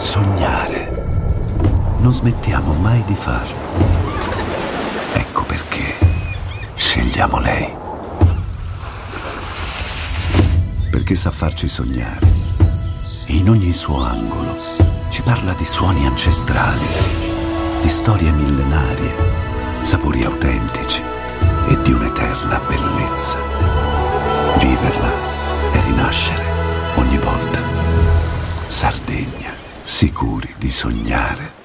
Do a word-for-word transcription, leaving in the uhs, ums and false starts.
sognare. Non smettiamo mai di farlo. Ecco perché scegliamo lei. Perché sa farci sognare. In ogni suo angolo ci parla di suoni ancestrali, di storie millenarie, sapori autentici e di un'eterna bellezza. Viverla e rinascere ogni volta. Sardegna, sicuri di sognare.